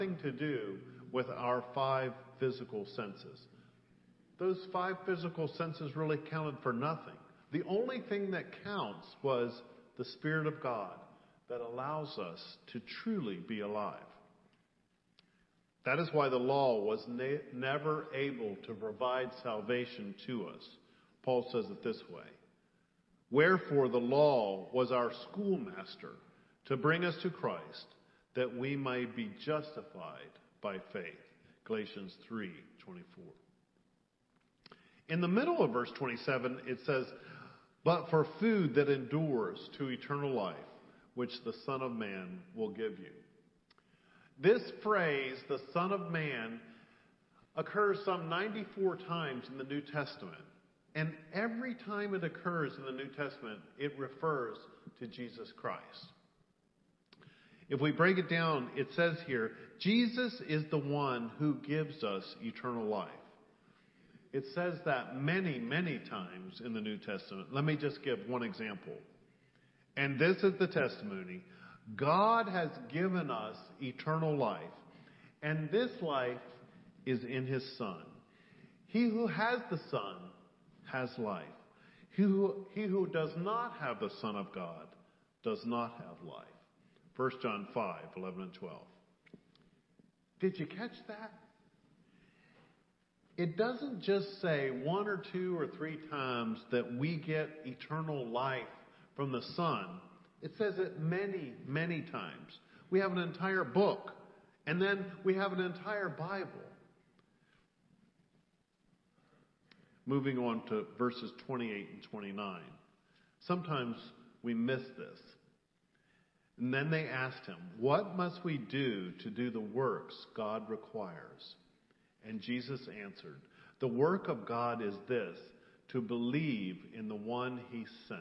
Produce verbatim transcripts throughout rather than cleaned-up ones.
to do with our five physical senses. Those five physical senses really counted for nothing. The only thing that counts was the Spirit of God that allows us to truly be alive. That is why the law was ne- never able to provide salvation to us. Paul says it this way. Wherefore the law was our schoolmaster to bring us to Christ, that we might be justified by faith. Galatians three twenty-four. In the middle of verse twenty-seven, it says, but for food that endures to eternal life, which the Son of Man will give you. This phrase, the Son of Man, occurs some ninety-four times in the New Testament. And every time it occurs in the New Testament, it refers to Jesus Christ. If we break it down, it says here, Jesus is the one who gives us eternal life. It says that many, many times in the New Testament. Let me just give one example. And this is the testimony. God has given us eternal life, and this life is in His Son. He who has the Son has life. He who, he who does not have the Son of God does not have life. First John five, eleven and twelve. Did you catch that? It doesn't just say one or two or three times that we get eternal life from the Son. It says it many, many times. We have an entire book, and then we have an entire Bible. Moving on to verses twenty-eight and twenty-nine. Sometimes we miss this. And then they asked him, what must we do to do the works God requires? And Jesus answered, the work of God is this, to believe in the one He sent.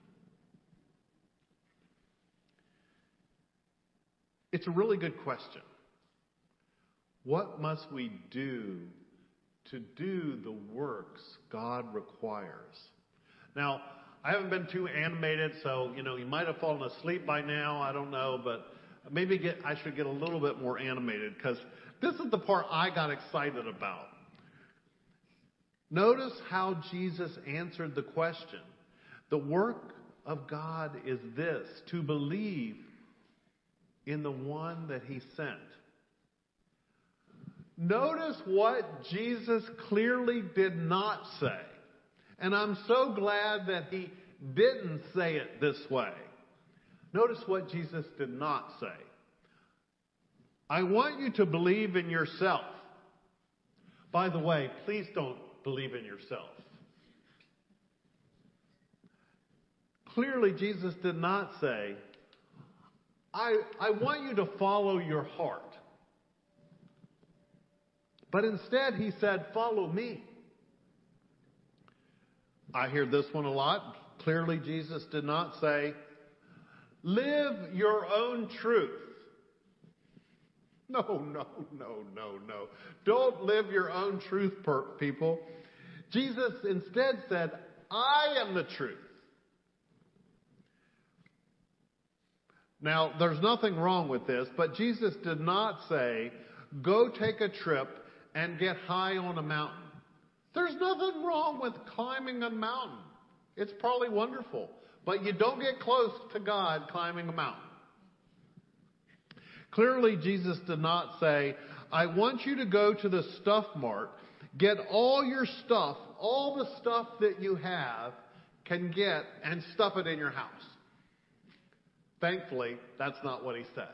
It's a really good question. What must we do to do the works God requires? Now, I haven't been too animated, so, you know, you might have fallen asleep by now. I don't know, but maybe get, I should get a little bit more animated, because this is the part I got excited about. Notice how Jesus answered the question. The work of God is this, to believe in the one that He sent. Notice what Jesus clearly did not say. And I'm so glad that He didn't say it this way. Notice what Jesus did not say. I want you to believe in yourself. By the way, please don't believe in yourself. Clearly, Jesus did not say, I, I want you to follow your heart. But instead, He said, follow me. I hear this one a lot. Clearly, Jesus did not say, live your own truth. No, no, no, no, no. Don't live your own truth, people. Jesus instead said, I am the truth. Now, there's nothing wrong with this, but Jesus did not say, go take a trip and get high on a mountain. There's nothing wrong with climbing a mountain. It's probably wonderful, but you don't get close to God climbing a mountain. Clearly, Jesus did not say, I want you to go to the stuff mart, get all your stuff, all the stuff that you have can get, and stuff it in your house. Thankfully, that's not what He said.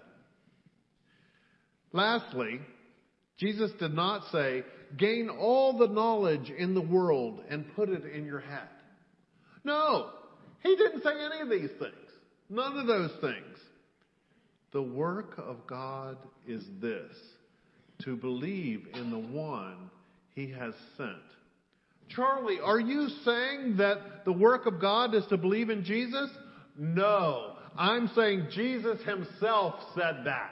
Lastly, Jesus did not say, gain all the knowledge in the world and put it in your head. No, He didn't say any of these things. None of those things. The work of God is this, to believe in the one He has sent. Charlie, are you saying that the work of God is to believe in Jesus? No, I'm saying Jesus Himself said that.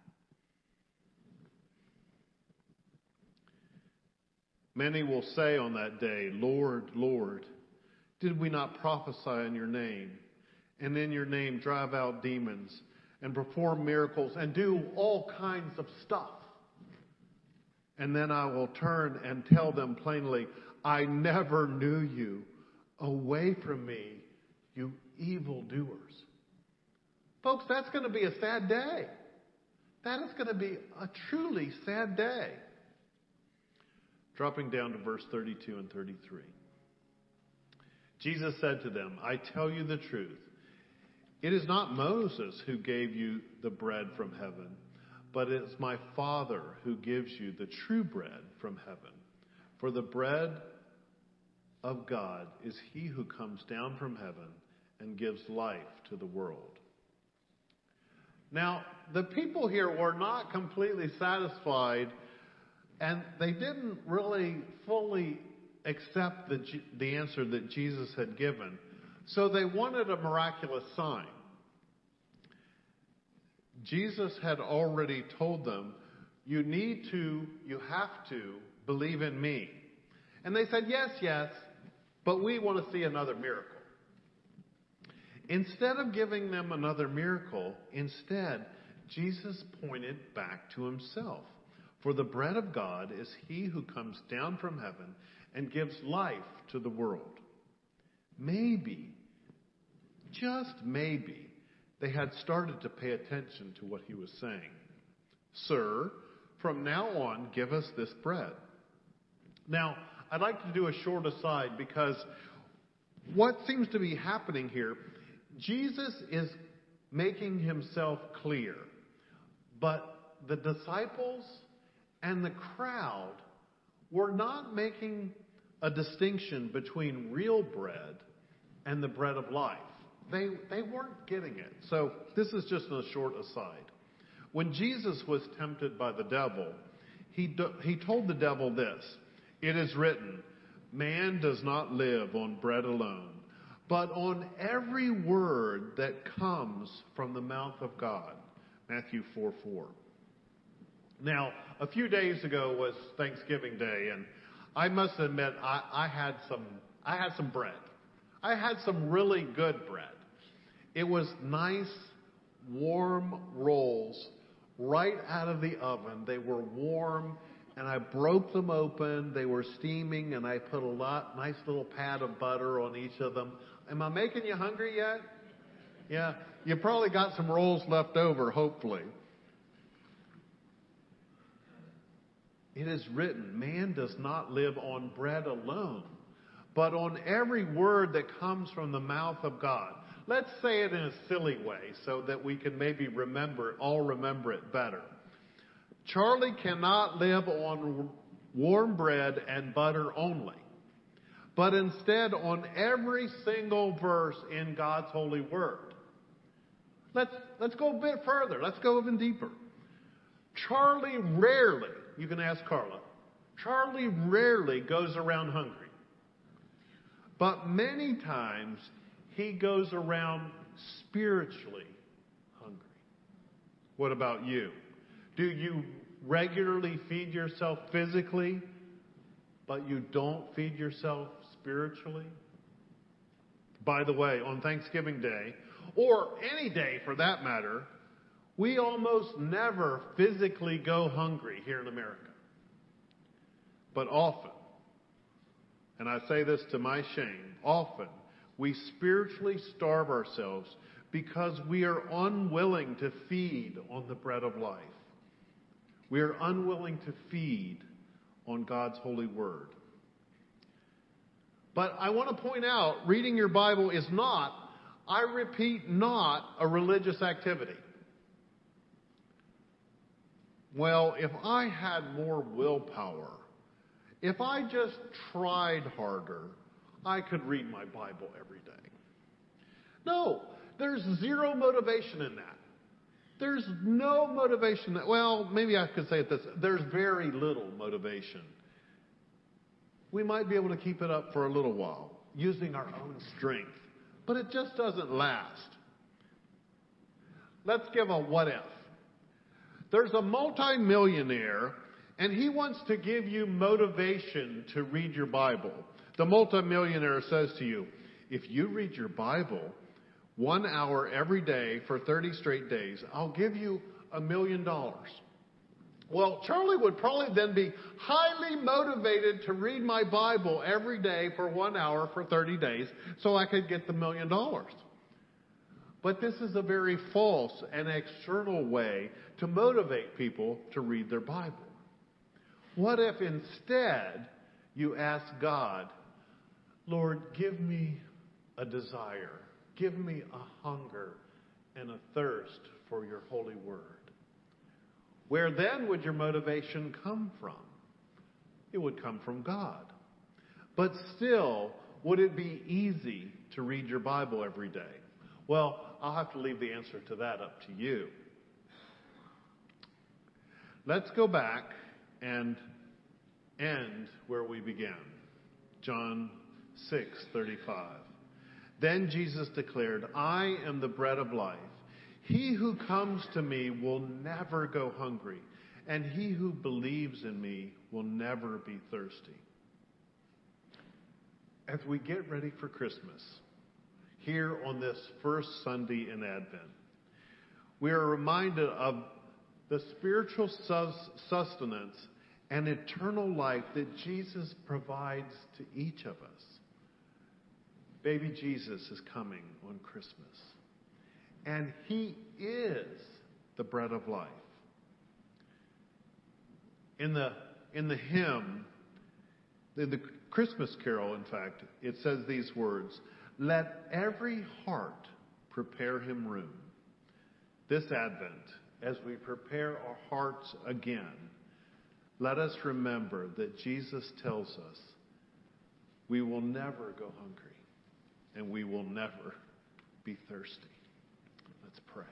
Many will say on that day, Lord, Lord, did we not prophesy in your name, and in your name drive out demons, and perform miracles, and do all kinds of stuff? and then I will turn and tell them plainly, I never knew you. Away from me, you evildoers. Folks, that's going to be a sad day. That is going to be a truly sad day. Dropping down to verse thirty-two and thirty-three. Jesus said to them, I tell you the truth. It is not Moses who gave you the bread from heaven, but it is my Father who gives you the true bread from heaven. For the bread of God is he who comes down from heaven and gives life to the world. Now, the people here were not completely satisfied, and they didn't really fully accept the, the answer that Jesus had given. So they wanted a miraculous sign. Jesus had already told them, you need to, you have to believe in me. And they said, yes, yes, but we want to see another miracle. Instead of giving them another miracle, instead, Jesus pointed back to himself. For the bread of God is he who comes down from heaven and gives life to the world. Maybe, just maybe, they had started to pay attention to what he was saying. Sir, from now on, give us this bread. Now, I'd like to do a short aside because what seems to be happening here, Jesus is making himself clear, but the disciples and the crowd were not making a distinction between real bread and the bread of life. They, they weren't getting it. So this is just a short aside. When Jesus was tempted by the devil, he, do, he told the devil this, it is written, man does not live on bread alone, but on every word that comes from the mouth of God. Matthew four four. Now, a few days ago was Thanksgiving Day, and I must admit I, I had some I had some bread. I had some really good bread. It was nice, warm rolls right out of the oven. They were warm, and I broke them open. They were steaming, and I put a lot, nice little pat of butter on each of them. Am I making you hungry yet? Yeah, you probably got some rolls left over, hopefully. It is written, man does not live on bread alone, but on every word that comes from the mouth of God. Let's say it in a silly way so that we can maybe remember, all remember it better. Charlie cannot live on warm bread and butter only, but instead on every single verse in God's holy word. Let's, let's go a bit further. Let's go even deeper. Charlie rarely, you can ask Carla, Charlie rarely goes around hungry. But many times he goes around spiritually hungry. What about you? Do you regularly feed yourself physically, but you don't feed yourself spiritually? By the way, on Thanksgiving Day, or any day for that matter, we almost never physically go hungry here in America. But often, and I say this to my shame, often we spiritually starve ourselves because we are unwilling to feed on the bread of life. We are unwilling to feed on God's holy word. But I want to point out, reading your Bible is not, I repeat, not a religious activity. Well, if I had more willpower, if I just tried harder, I could read my Bible every day. No, there's zero motivation in that. There's no motivation that, well, maybe I could say it this, there's very little motivation. We might be able to keep it up for a little while, using our own strength, but it just doesn't last. Let's give a what if. There's a multimillionaire, and he wants to give you motivation to read your Bible. The multimillionaire says to you, if you read your Bible one hour every day for thirty straight days, I'll give you a million dollars. Well, Charlie would probably then be highly motivated to read my Bible every day for one hour for thirty days so I could get the million dollars. But this is a very false and external way to motivate people to read their Bible. What if instead you ask God, Lord, give me a desire, give me a hunger and a thirst for your holy word? Where then would your motivation come from? It would come from God. But still, would it be easy to read your Bible every day? Well, I'll have to leave the answer to that up to you. Let's go back and end where we began. John six thirty-five. Then Jesus declared, I am the bread of life. He who comes to me will never go hungry, and he who believes in me will never be thirsty. As we get ready for Christmas, here on this first Sunday in Advent, we are reminded of the spiritual sustenance and eternal life that Jesus provides to each of us. Baby Jesus is coming on Christmas. And he is the bread of life. In the, in the hymn, in the Christmas carol, in fact, it says these words, let every heart prepare him room. This Advent, as we prepare our hearts again, let us remember that Jesus tells us we will never go hungry and we will never be thirsty. Let's pray.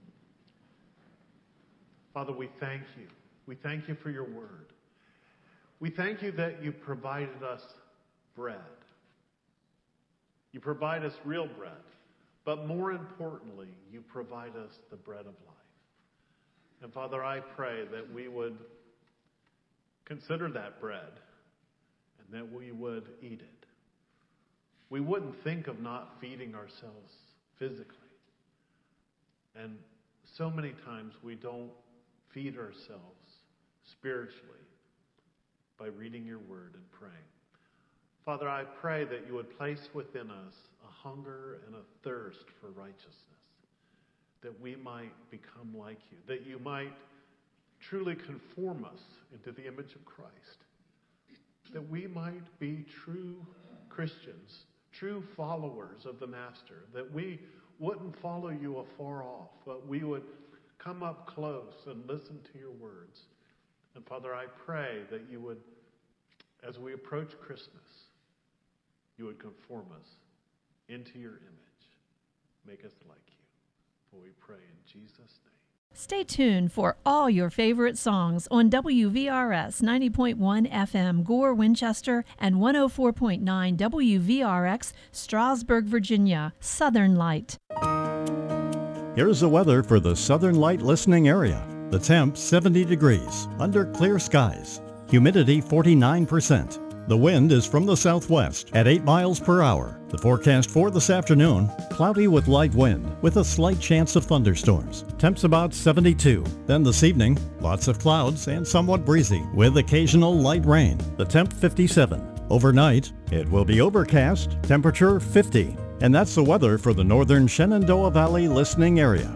Father, we thank you. We thank you for your word. We thank you that you provided us bread. You provide us real bread. But more importantly, you provide us the bread of life. And Father, I pray that we would consider that bread and that we would eat it. We wouldn't think of not feeding ourselves physically. And so many times we don't feed ourselves spiritually by reading your word and praying. Father, I pray that you would place within us a hunger and a thirst for righteousness, that we might become like you, that you might truly conform us into the image of Christ, that we might be true Christians, true followers of the Master, that we wouldn't follow you afar off, but we would come up close and listen to your words. And Father, I pray that you would, as we approach Christmas, you would conform us into your image. Make us like you. For we pray in Jesus' name. Stay tuned for all your favorite songs on W V R S ninety point one F M Gore, Winchester, and one oh four point nine W V R X Strasburg, Virginia. Southern Light. Here's the weather for the Southern Light listening area. The temp seventy degrees, under clear skies. Humidity forty-nine percent. The wind is from the southwest at eight miles per hour. The forecast for this afternoon, cloudy with light wind with a slight chance of thunderstorms. Temps about seventy-two. Then this evening, lots of clouds and somewhat breezy with occasional light rain. The temp fifty-seven. Overnight, it will be overcast, temperature fifty. And that's the weather for the northern Shenandoah Valley listening area.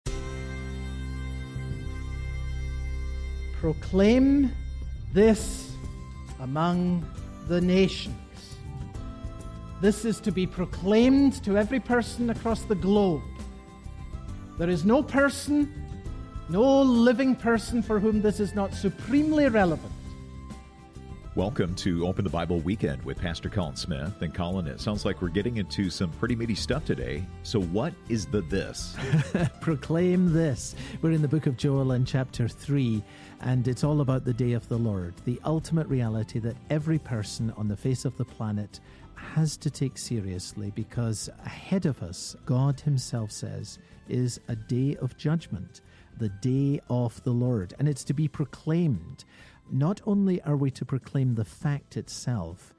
Proclaim this among the nations. This is to be proclaimed to every person across the globe. There is no person, no living person for whom this is not supremely relevant. Welcome to Open the Bible Weekend with Pastor Colin Smith. And Colin, it sounds like we're getting into some pretty meaty stuff today. So what is the this? Proclaim this. We're in the book of Joel in chapter three, and it's all about the day of the Lord, the ultimate reality that every person on the face of the planet has to take seriously, because ahead of us, God himself says, is a day of judgment, the day of the Lord, and it's to be proclaimed. Not only are we to proclaim the fact itself,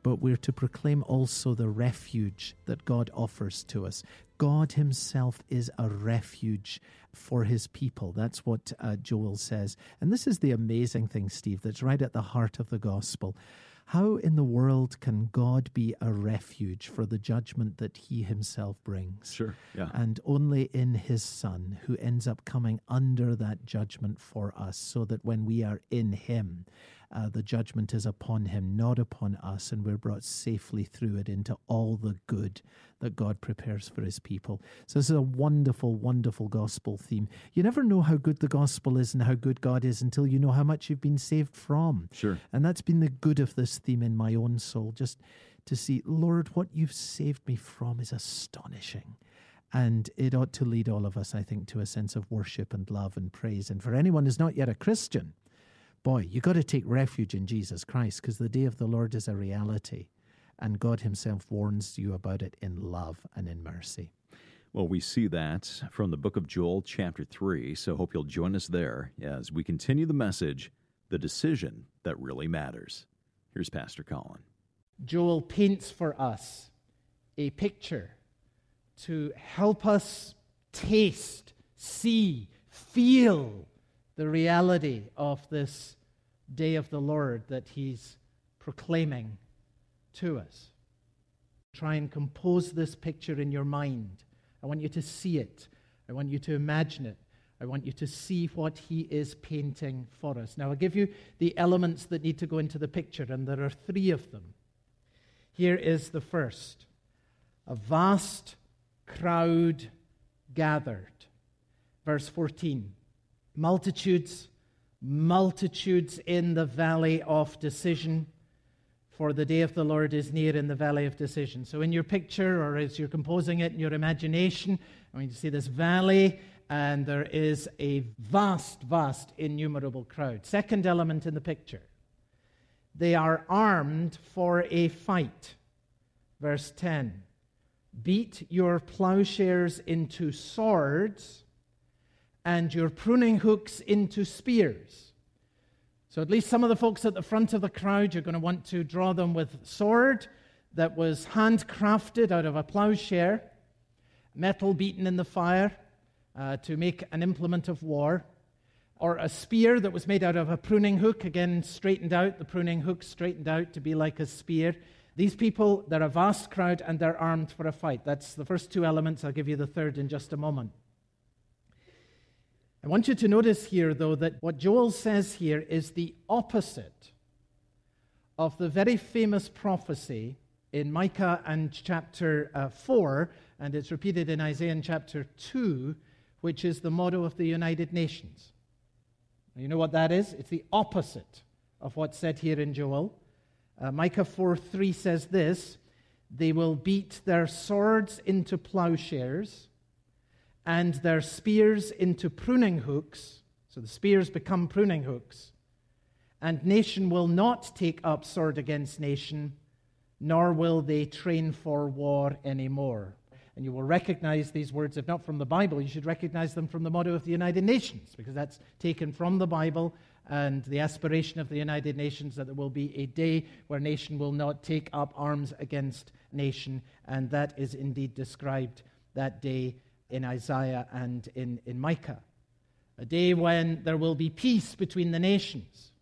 but we're to proclaim also the refuge that God offers to us. God himself is a refuge for his people. That's what uh, Joel says. And this is the amazing thing, Steve, that's right at the heart of the gospel. How in the world can God be a refuge for the judgment that he himself brings? Sure, yeah. And only in his Son, who ends up coming under that judgment for us, so that when we are in him, uh, the judgment is upon him, not upon us, and we're brought safely through it into all the good that God prepares for his people. So this is a wonderful, wonderful gospel theme. You never know how good the gospel is and how good God is until you know how much you've been saved from. Sure. And that's been the good of this theme in my own soul, just to see, Lord, what you've saved me from is astonishing. And it ought to lead all of us, I think, to a sense of worship and love and praise. And for anyone who's not yet a Christian, boy, you got to take refuge in Jesus Christ, because the day of the Lord is a reality. And God himself warns you about it in love and in mercy. Well, we see that from the book of Joel, chapter three, so hope you'll join us there as we continue the message, The Decision That Really Matters. Here's Pastor Colin. Joel paints for us a picture to help us taste, see, feel the reality of this day of the Lord that he's proclaiming to us. Try and compose this picture in your mind. I want you to see it. I want you to imagine it. I want you to see what he is painting for us. Now, I'll give you the elements that need to go into the picture, and there are three of them. Here is the first. A vast crowd gathered. Verse fourteen. Multitudes, multitudes in the valley of decision, for the day of the Lord is near in the valley of decision. So in your picture, or as you're composing it in your imagination, I want you to see this valley, and there is a vast, vast, innumerable crowd. Second element in the picture. They are armed for a fight. Verse ten. Beat your plowshares into swords and your pruning hooks into spears. So at least some of the folks at the front of the crowd, you're going to want to draw them with sword that was handcrafted out of a plowshare, metal beaten in the fire uh, to make an implement of war, or a spear that was made out of a pruning hook, again straightened out, the pruning hook straightened out to be like a spear. These people, they're a vast crowd and they're armed for a fight. That's the first two elements. I'll give you the third in just a moment. I want you to notice here, though, that what Joel says here is the opposite of the very famous prophecy in Micah and chapter uh, four, and it's repeated in Isaiah in chapter two, which is the motto of the United Nations. You know what that is? It's the opposite of what's said here in Joel. Uh, Micah four three says this: they will beat their swords into plowshares and their spears into pruning hooks. So the spears become pruning hooks. And nation will not take up sword against nation, nor will they train for war anymore. And you will recognize these words, if not from the Bible, you should recognize them from the motto of the United Nations, because that's taken from the Bible, and the aspiration of the United Nations that there will be a day where nation will not take up arms against nation, and that is indeed described that day in Isaiah and in, in Micah. A day when there will be peace between the nations.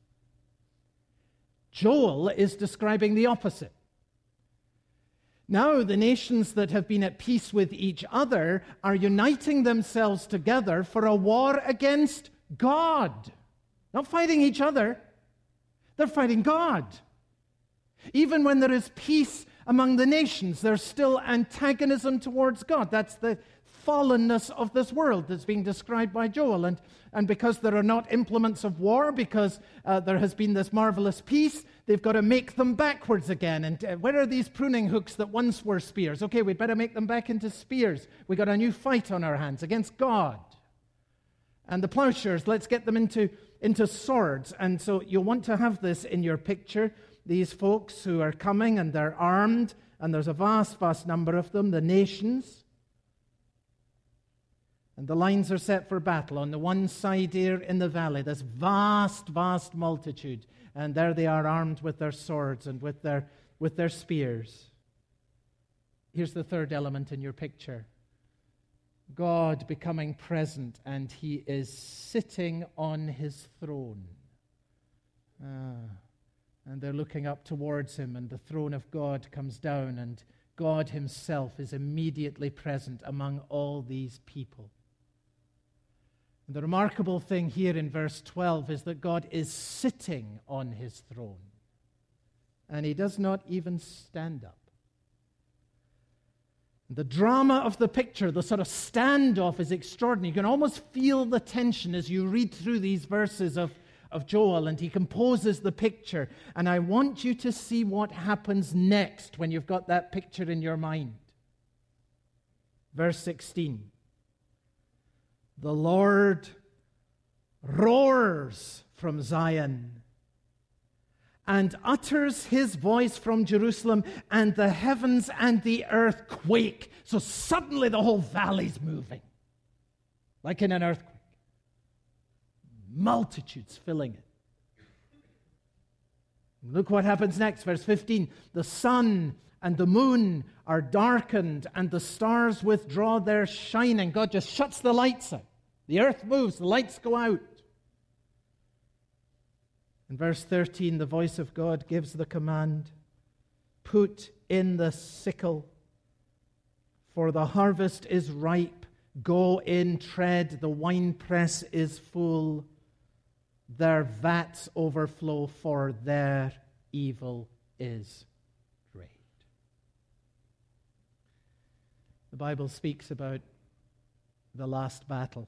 Joel is describing the opposite. Now the nations that have been at peace with each other are uniting themselves together for a war against God. Not fighting each other. They're fighting God. Even when there is peace among the nations, there's still antagonism towards God. That's the fallenness of this world that's being described by Joel. And, and because there are not implements of war, because uh, there has been this marvelous peace, they've got to make them backwards again. And uh, where are these pruning hooks that once were spears? Okay, we'd better make them back into spears. We've got a new fight on our hands against God. And the plowshares, let's get them into, into swords. And so you'll want to have this in your picture. These folks who are coming and they're armed, and there's a vast, vast number of them, the nations. And the lines are set for battle. On the one side here in the valley, this vast, vast multitude. And there they are armed with their swords and with their with their spears. Here's the third element in your picture. God becoming present, and he is sitting on his throne. Ah, and they're looking up towards him, and the throne of God comes down, and God himself is immediately present among all these people. And the remarkable thing here in verse twelve is that God is sitting on his throne, and he does not even stand up. The drama of the picture, the sort of standoff, is extraordinary. You can almost feel the tension as you read through these verses of, of Joel, and he composes the picture. And I want you to see what happens next when you've got that picture in your mind. Verse sixteen. The Lord roars from Zion and utters his voice from Jerusalem, and the heavens and the earth quake. So suddenly the whole valley's moving, like in an earthquake. Multitudes filling it. Look what happens next, verse fifteen. The sun and the moon are darkened, and the stars withdraw their shining. God just shuts the lights out. The earth moves, the lights go out. In verse thirteen, the voice of God gives the command, put in the sickle, for the harvest is ripe. Go in, tread, the winepress is full. Their vats overflow, for their evil is great. The Bible speaks about the last battle.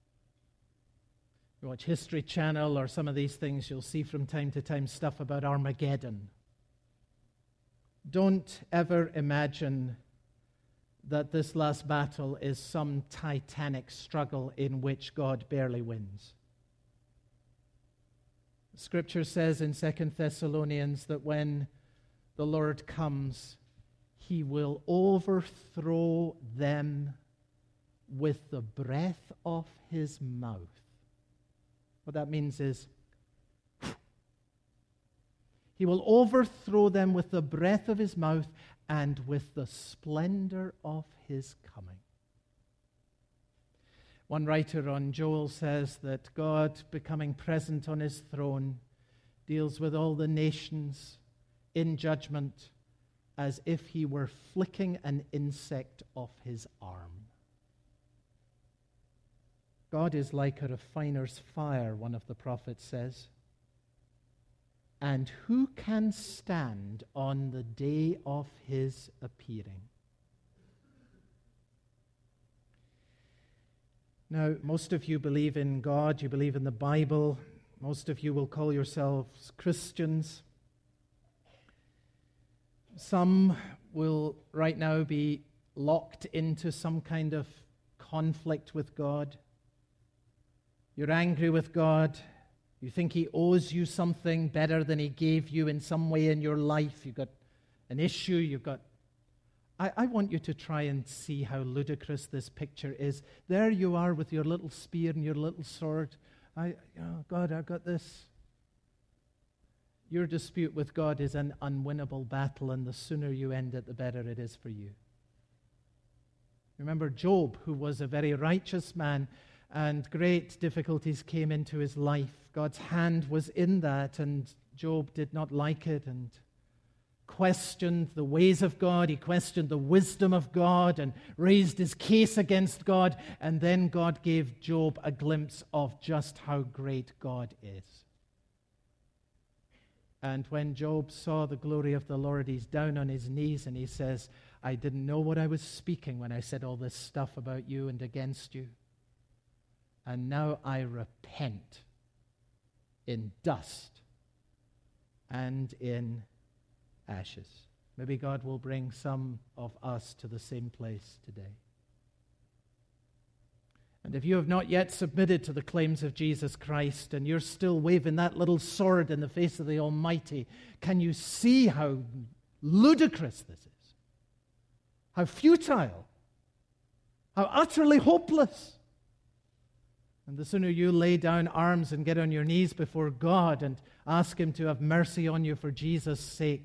You watch History Channel or some of these things, you'll see from time to time stuff about Armageddon. Don't ever imagine that this last battle is some titanic struggle in which God barely wins. Scripture says in Second Thessalonians that when the Lord comes, he will overthrow them with the breath of his mouth. What that means is, he will overthrow them with the breath of his mouth and with the splendor of his coming. One writer on Joel says that God, becoming present on his throne, deals with all the nations in judgment as if he were flicking an insect off his arm. God is like a refiner's fire, one of the prophets says. And who can stand on the day of his appearing? Now, most of you believe in God, you believe in the Bible. Most of you will call yourselves Christians. Some will right now be locked into some kind of conflict with God. You're angry with God. You think he owes you something better than he gave you in some way in your life. You've got an issue. You've got... I, I want you to try and see how ludicrous this picture is. There you are with your little spear and your little sword. I, oh God, I've got this. Your dispute with God is an unwinnable battle, and the sooner you end it, the better it is for you. Remember Job, who was a very righteous man, and great difficulties came into his life. God's hand was in that, and Job did not like it and questioned the ways of God. He questioned the wisdom of God and raised his case against God. And then God gave Job a glimpse of just how great God is. And when Job saw the glory of the Lord, he's down on his knees and he says, I didn't know what I was speaking when I said all this stuff about you and against you. And now I repent in dust and in ashes. Maybe God will bring some of us to the same place today. And if you have not yet submitted to the claims of Jesus Christ and you're still waving that little sword in the face of the Almighty, can you see how ludicrous this is? How futile? How utterly hopeless? And the sooner you lay down arms and get on your knees before God and ask him to have mercy on you for Jesus' sake,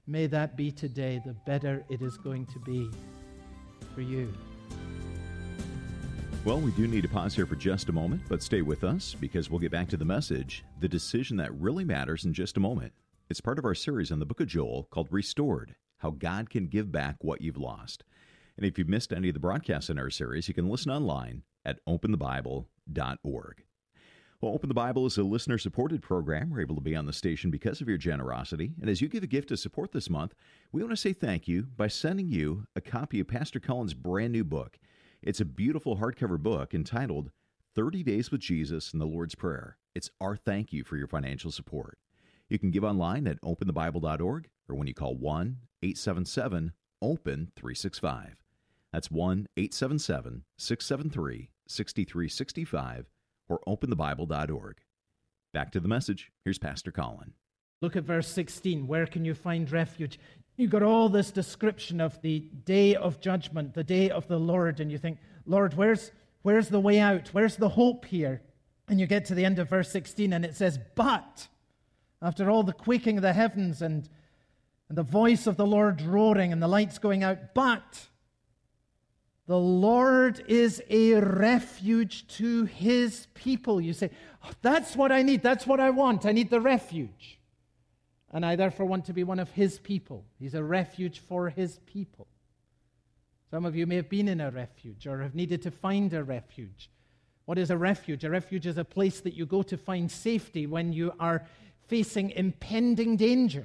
May that be today, the better it is going to be for you. Well, we do need to pause here for just a moment, but stay with us because we'll get back to the message, the decision that really matters, in just a moment. It's part of our series on the book of Joel called Restored, How God Can Give Back What You've Lost. And if you've missed any of the broadcasts in our series, you can listen online at open the bible dot org. Well, Open the Bible is a listener-supported program. We're able to be on the station because of your generosity. And as you give a gift to support this month, we want to say thank you by sending you a copy of Pastor Cullen's brand new book. It's a beautiful hardcover book entitled thirty days with Jesus and the Lord's Prayer. It's our thank you for your financial support. You can give online at open the bible dot org or when you call one eight seven seven open three six five. That's one eight seven seven six seven three six three six five or open the bible dot org. Back to the message. Here's Pastor Colin. Look at verse sixteen. Where can you find refuge? You've got all this description of the day of judgment, the day of the Lord, and you think, Lord, where's, where's the way out? Where's the hope here? And you get to the end of verse sixteen, and it says, but, after all the quaking of the heavens and, and the voice of the Lord roaring and the lights going out, but the Lord is a refuge to his people. You say, oh, that's what I need. That's what I want. I need the refuge. And I therefore want to be one of his people. He's a refuge for his people. Some of you may have been in a refuge or have needed to find a refuge. What is a refuge? A refuge is a place that you go to find safety when you are facing impending danger.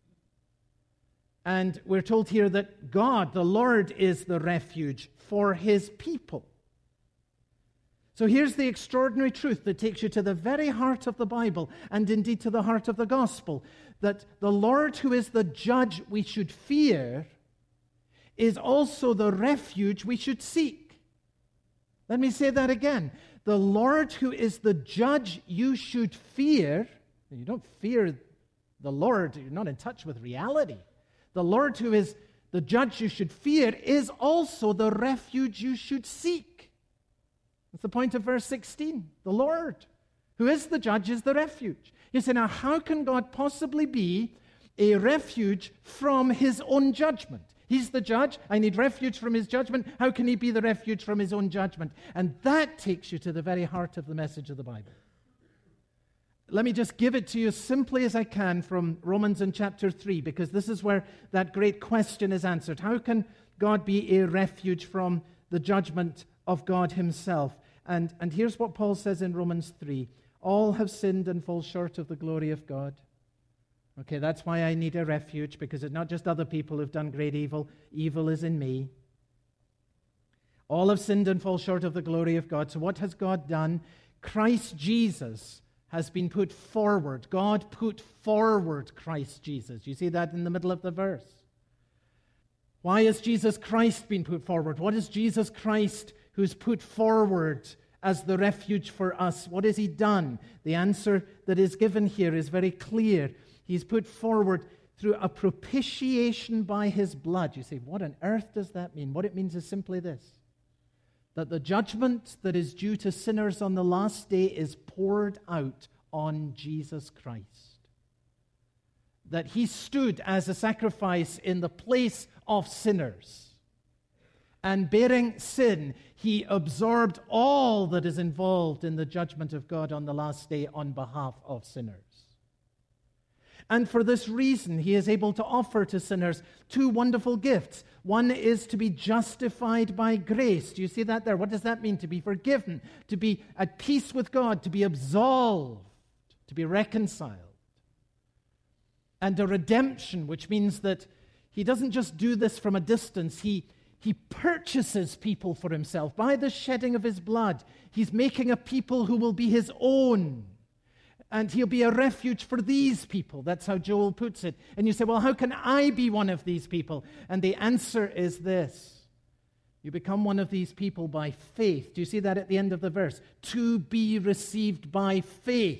And we're told here that God, the Lord, is the refuge for his people. So here's the extraordinary truth that takes you to the very heart of the Bible and indeed to the heart of the gospel, that the Lord, who is the judge we should fear, is also the refuge we should seek. Let me say that again. The Lord, who is the judge you should fear, and you don't fear the Lord, you're not in touch with reality. The Lord, who is the judge you should fear, is also the refuge you should seek. That's the point of verse sixteen. The Lord, who is the judge, is the refuge. You say, now, how can God possibly be a refuge from his own judgment? He's the judge. I need refuge from his judgment. How can he be the refuge from his own judgment? And that takes you to the very heart of the message of the Bible. Let me just give it to you as simply as I can from Romans in chapter three, because this is where that great question is answered. How can God be a refuge from the judgment of God himself? And, and here's what Paul says in Romans three. All have sinned and fall short of the glory of God. Okay, that's why I need a refuge, because it's not just other people who've done great evil. Evil is in me. All have sinned and fall short of the glory of God. So what has God done? Christ Jesus has been put forward. God put forward Christ Jesus. You see that in the middle of the verse. Why has Jesus Christ been put forward? What is Jesus Christ who's put forward as the refuge for us? What has he done? The answer that is given here is very clear. He's put forward through a propitiation by his blood. You say, what on earth does that mean? What it means is simply this: that the judgment that is due to sinners on the last day is poured out on Jesus Christ. That he stood as a sacrifice in the place of sinners. And bearing sin, he absorbed all that is involved in the judgment of God on the last day on behalf of sinners. And for this reason, he is able to offer to sinners two wonderful gifts. One is to be justified by grace. Do you see that there? What does that mean? To be forgiven, to be at peace with God, to be absolved, to be reconciled. And a redemption, which means that he doesn't just do this from a distance. He, he purchases people for himself. By the shedding of his blood, he's making a people who will be his own. And he'll be a refuge for these people. That's how Joel puts it. And you say, well, how can I be one of these people? And the answer is this. You become one of these people by faith. Do you see that at the end of the verse? To be received by faith.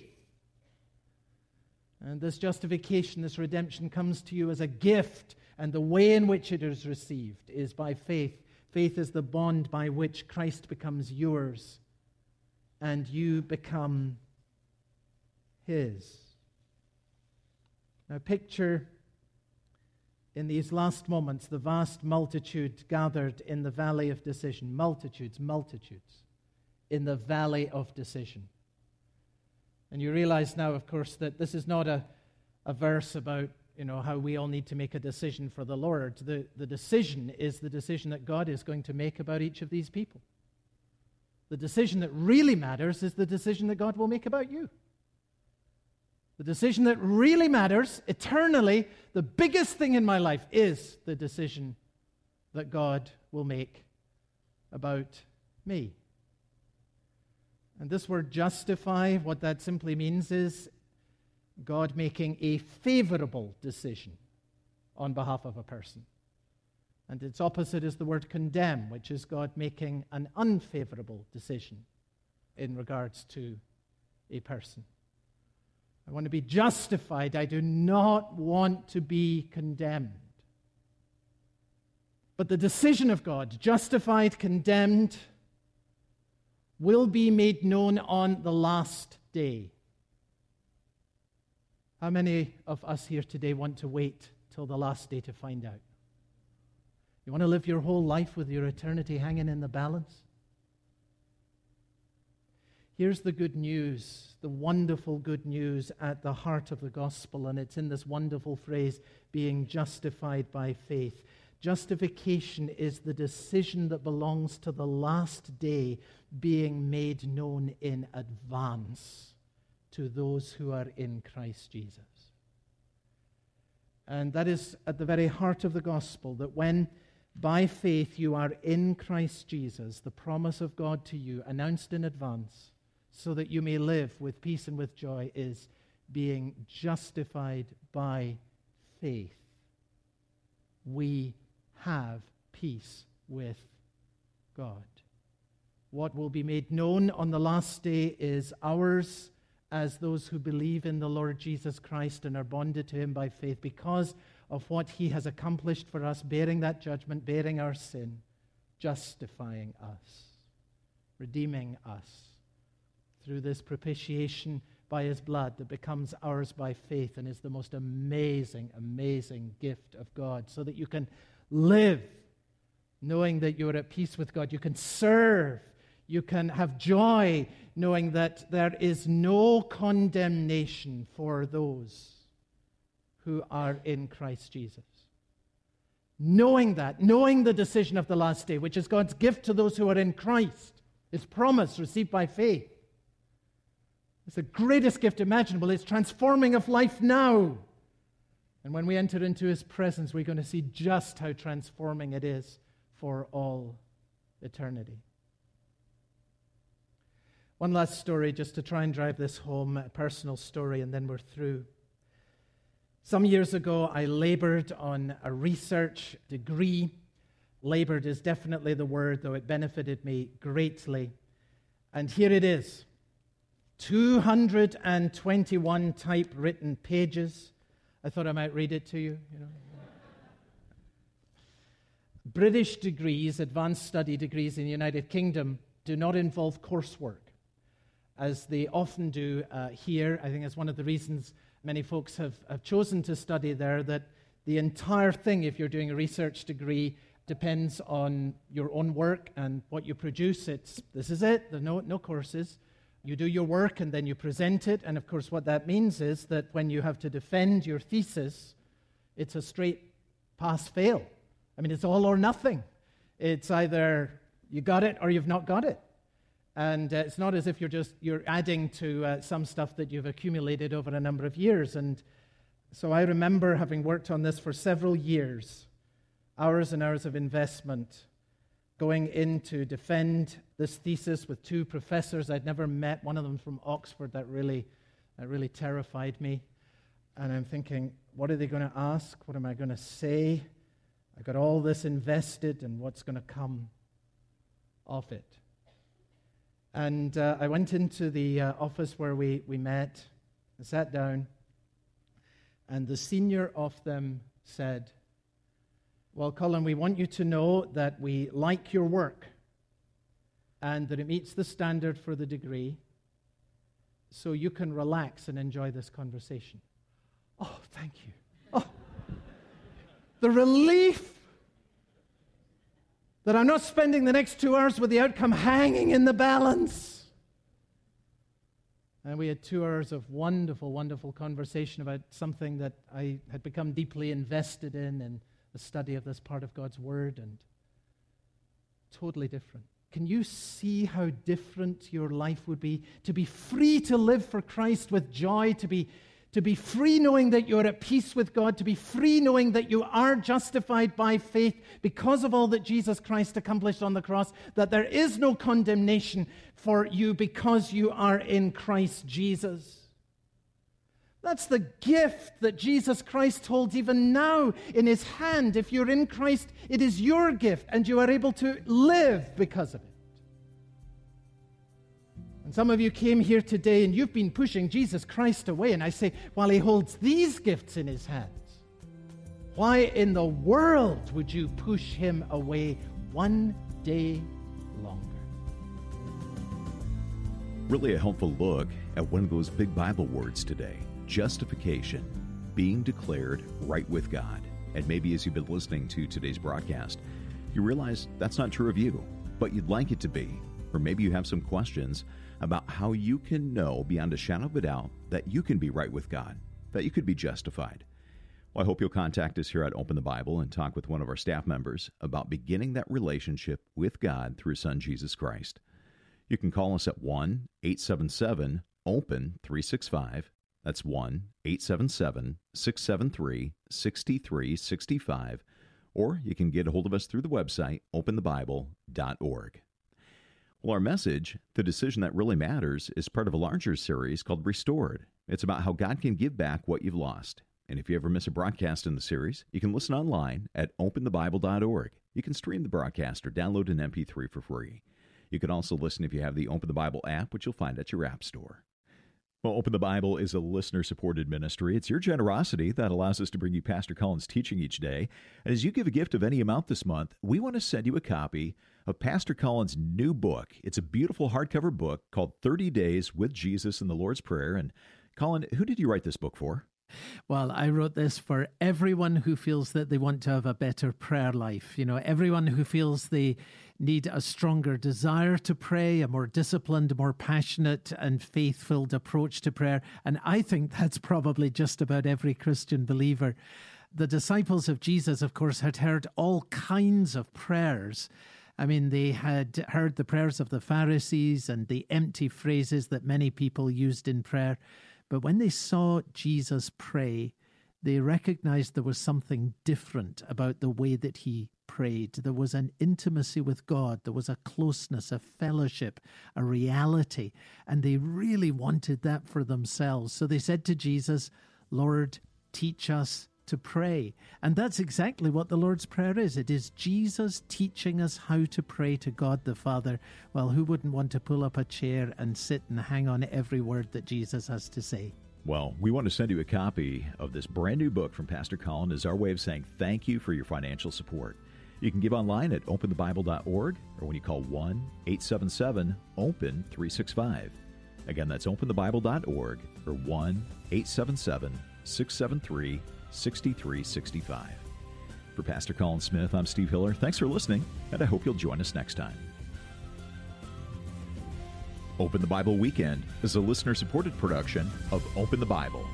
And this justification, this redemption comes to you as a gift. And the way in which it is received is by faith. Faith is the bond by which Christ becomes yours. And you become his. Now picture in these last moments, the vast multitude gathered in the valley of decision. Multitudes, multitudes in the valley of decision. And you realize now, of course, that this is not a, a verse about, you know, how we all need to make a decision for the Lord. The, the decision is the decision that God is going to make about each of these people. The decision that really matters is the decision that God will make about you. The decision that really matters eternally, the biggest thing in my life, is the decision that God will make about me. And this word justify, what that simply means is God making a favorable decision on behalf of a person. And its opposite is the word condemn, which is God making an unfavorable decision in regards to a person. I want to be justified. I do not want to be condemned. But the decision of God, justified, condemned, will be made known on the last day. How many of us here today want to wait till the last day to find out? You want to live your whole life with your eternity hanging in the balance? Here's the good news, the wonderful good news at the heart of the gospel, and it's in this wonderful phrase, being justified by faith. Justification is the decision that belongs to the last day being made known in advance to those who are in Christ Jesus. And that is at the very heart of the gospel, that when by faith you are in Christ Jesus, the promise of God to you, announced in advance, so that you may live with peace and with joy, is being justified by faith. We have peace with God. What will be made known on the last day is ours as those who believe in the Lord Jesus Christ and are bonded to him by faith because of what he has accomplished for us, bearing that judgment, bearing our sin, justifying us, redeeming us through this propitiation by his blood that becomes ours by faith and is the most amazing, amazing gift of God, so that you can live knowing that you're at peace with God. You can serve. You can have joy knowing that there is no condemnation for those who are in Christ Jesus. Knowing that, knowing the decision of the last day, which is God's gift to those who are in Christ, his promise received by faith. It's the greatest gift imaginable. It's transforming of life now. And when we enter into his presence, we're going to see just how transforming it is for all eternity. One last story, just to try and drive this home, a personal story, and then we're through. Some years ago, I labored on a research degree. Labored is definitely the word, though it benefited me greatly. And here it is. two hundred twenty-one typewritten pages. I thought I might read it to you. you know. British degrees, advanced study degrees in the United Kingdom, do not involve coursework, as they often do uh, here. I think it's one of the reasons many folks have, have chosen to study there, that the entire thing, if you're doing a research degree, depends on your own work and what you produce. It's this is it. There's no, no courses. You do your work and then you present it. And of course, what that means is that when you have to defend your thesis, it's a straight pass-fail. I mean, it's all or nothing. It's either you got it or you've not got it. And uh, it's not as if you're just you're adding to uh, some stuff that you've accumulated over a number of years. And so I remember having worked on this for several years, hours and hours of investment, going in to defend this thesis with two professors I'd never met, one of them from Oxford. That really, that really terrified me. And I'm thinking, what are they going to ask? What am I going to say? I got all this invested, and what's going to come of it? And uh, I went into the uh, office where we, we met. I sat down, and the senior of them said, well, Colin, we want you to know that we like your work and that it meets the standard for the degree, so you can relax and enjoy this conversation. Oh, thank you. Oh, the relief that I'm not spending the next two hours with the outcome hanging in the balance. And we had two hours of wonderful, wonderful conversation about something that I had become deeply invested in, in the study of this part of God's Word, and totally different. Can you see how different your life would be? To be free to live for Christ with joy, to be, to be free knowing that you're at peace with God, to be free knowing that you are justified by faith because of all that Jesus Christ accomplished on the cross, that there is no condemnation for you because you are in Christ Jesus. That's the gift that Jesus Christ holds even now in his hand. If you're in Christ, it is your gift, and you are able to live because of it. And some of you came here today and you've been pushing Jesus Christ away, and I say, while he holds these gifts in his hands, why in the world would you push him away one day longer? Really a helpful look at one of those big Bible words today. Justification, being declared right with God. And maybe as you've been listening to today's broadcast, you realize that's not true of you, but you'd like it to be. Or maybe you have some questions about how you can know beyond a shadow of a doubt that you can be right with God, that you could be justified. Well, I hope you'll contact us here at Open the Bible and talk with one of our staff members about beginning that relationship with God through His Son, Jesus Christ. You can call us at one eight seven seven open three six five. That's one eight seven seven six seven three six three six five, or you can get a hold of us through the website, open the bible dot org. Well, our message, The Decision That Really Matters, is part of a larger series called Restored. It's about how God can give back what you've lost. And if you ever miss a broadcast in the series, you can listen online at open the bible dot org. You can stream the broadcast or download an M P three for free. You can also listen if you have the Open the Bible app, which you'll find at your app store. Well, Open the Bible is a listener-supported ministry. It's your generosity that allows us to bring you Pastor Colin's teaching each day. And as you give a gift of any amount this month, we want to send you a copy of Pastor Colin's new book. It's a beautiful hardcover book called thirty days with Jesus in the Lord's Prayer. And Colin, who did you write this book for? Well, I wrote this for everyone who feels that they want to have a better prayer life. You know, everyone who feels they need a stronger desire to pray, a more disciplined, more passionate and faith-filled approach to prayer. And I think that's probably just about every Christian believer. The disciples of Jesus, of course, had heard all kinds of prayers. I mean, they had heard the prayers of the Pharisees and the empty phrases that many people used in prayer. But when they saw Jesus pray, they recognized there was something different about the way that he prayed. There was an intimacy with God. There was a closeness, a fellowship, a reality. And they really wanted that for themselves. So they said to Jesus, Lord, teach us to pray. And that's exactly what the Lord's Prayer is. It is Jesus teaching us how to pray to God the Father. Well, who wouldn't want to pull up a chair and sit and hang on every word that Jesus has to say? Well, we want to send you a copy of this brand new book from Pastor Colin as our way of saying thank you for your financial support. You can give online at open the bible dot org or when you call one eight seven seven open three six five. Again, that's open the bible dot org or one eight seven seven six seven three six three six five. For Pastor Colin Smith, I'm Steve Hiller. Thanks for listening, and I hope you'll join us next time. Open the Bible Weekend is a listener-supported production of Open the Bible.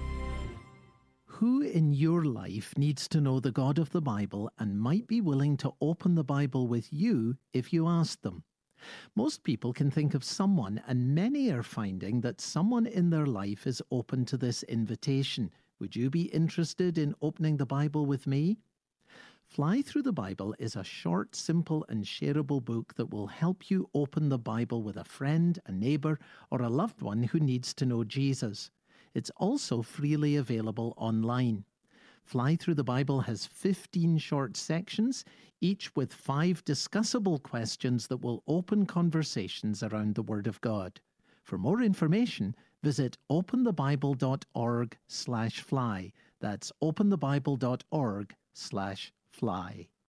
Who in your life needs to know the God of the Bible and might be willing to open the Bible with you if you ask them? Most people can think of someone, and many are finding that someone in their life is open to this invitation. Would you be interested in opening the Bible with me? Fly Through the Bible is a short, simple, and shareable book that will help you open the Bible with a friend, a neighbor, or a loved one who needs to know Jesus. It's also freely available online. Fly Through the Bible has fifteen short sections, each with five discussable questions that will open conversations around the Word of God. For more information, visit open the bible dot org slash fly. That's open the bible dot org slash fly.